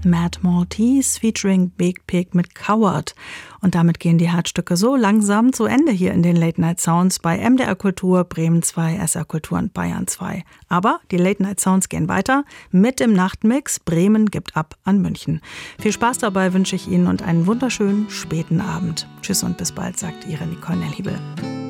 Mad Maltese featuring Big Pig mit Coward. Und damit gehen die Herzstücke so langsam zu Ende hier in den Late Night Sounds bei MDR Kultur, Bremen 2, SR Kultur und Bayern 2. Aber die Late Night Sounds gehen weiter mit dem Nachtmix. Bremen gibt ab an München. Viel Spaß dabei wünsche ich Ihnen und einen wunderschönen späten Abend. Tschüss und bis bald, sagt Ihre Nicole Nelhibel.